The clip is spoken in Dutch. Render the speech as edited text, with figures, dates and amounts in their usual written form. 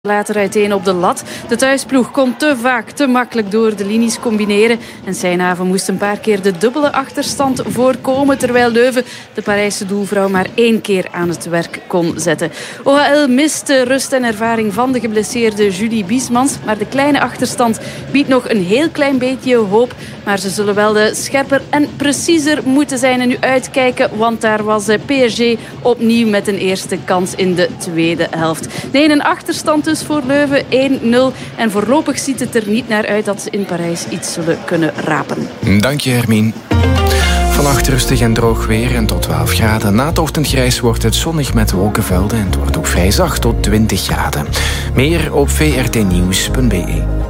later uiteen op de lat. De thuisploeg kon te vaak, te makkelijk door de linies combineren. En Seijnhaven moest een paar keer de dubbele achterstand voorkomen, terwijl Leuven de Parijse doelvrouw maar 1 keer aan het werk kon zetten. OHL mist de rust en ervaring van de geblesseerde Julie Biesmans, maar de kleine achterstand biedt nog een heel klein beetje hoop. Maar ze zullen wel scherper en preciezer moeten zijn en nu uitkijken, want daar was PSG opnieuw met een eerste kans in de tweede helft. Nee, een achterstand dus voor Leuven, 1-0. En voorlopig ziet het er niet naar uit dat ze in Parijs iets zullen kunnen rapen. Dank je, Hermine. Vannacht rustig en droog weer en tot 12 graden. Na het ochtendgrijs wordt het zonnig met wolkenvelden en het wordt ook vrij zacht tot 20 graden. Meer op vrtnieuws.be.